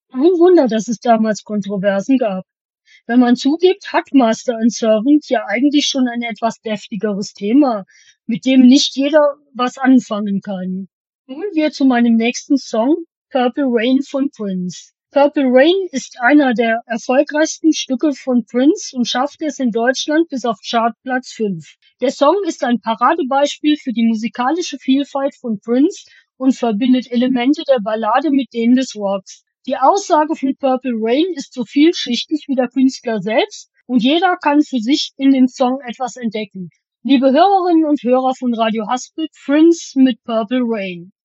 Kein Wunder, dass es damals Kontroversen gab. Wenn man zugibt, hat Master and Servant ja eigentlich schon ein etwas deftigeres Thema, mit dem nicht jeder was anfangen kann. Kommen wir zu meinem nächsten Song, Purple Rain von Prince. Purple Rain ist einer der erfolgreichsten Stücke von Prince und schaffte es in Deutschland bis auf Chartplatz 5. Der Song ist ein Paradebeispiel für die musikalische Vielfalt von Prince und verbindet Elemente der Ballade mit denen des Rocks. Die Aussage von Purple Rain ist so vielschichtig wie der Künstler selbst und jeder kann für sich in dem Song etwas entdecken. Liebe Hörerinnen und Hörer von Radio Haspel, Prince mit Purple Rain.